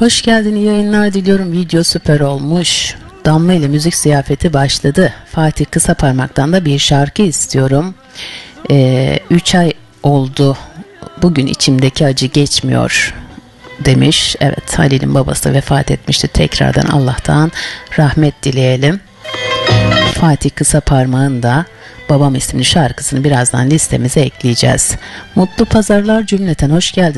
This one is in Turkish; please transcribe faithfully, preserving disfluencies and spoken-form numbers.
Hoş geldin, iyi yayınlar diliyorum. Video süper olmuş. Damla ile müzik ziyafeti başladı. Fatih Kısaparmak'tan da bir şarkı istiyorum. Ee, üç ay oldu. Bugün içimdeki acı geçmiyor demiş. Evet, Halil'in babası da vefat etmişti. Tekrardan Allah'tan rahmet dileyelim. Fatih Kısaparmak'ın da Babam isimli şarkısını birazdan listemize ekleyeceğiz. Mutlu pazarlar cümleten, hoş geldin.